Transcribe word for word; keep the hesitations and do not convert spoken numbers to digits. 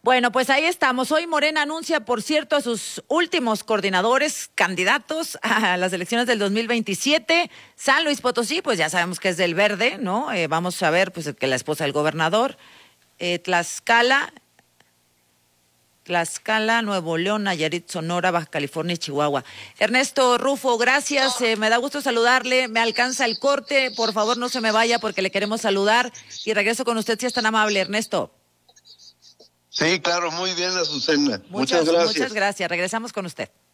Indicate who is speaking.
Speaker 1: Bueno, pues ahí estamos. Hoy Morena anuncia, por cierto, a sus últimos coordinadores, candidatos a las elecciones del dos mil veintisiete. San Luis Potosí, pues ya sabemos que es del Verde, ¿no? Eh, vamos a ver, pues que la esposa del gobernador. Eh, Tlaxcala, Tlaxcala, Nuevo León, Nayarit, Sonora, Baja California y Chihuahua. Ernesto Rufo, gracias. Eh, me da gusto saludarle. Me alcanza el corte. Por favor, no se me vaya porque le queremos saludar. Y regreso con usted si es tan amable, Ernesto.
Speaker 2: Sí, claro, muy bien, Azucena.
Speaker 1: Muchas,
Speaker 2: muchas gracias.
Speaker 1: Muchas gracias. Regresamos con usted.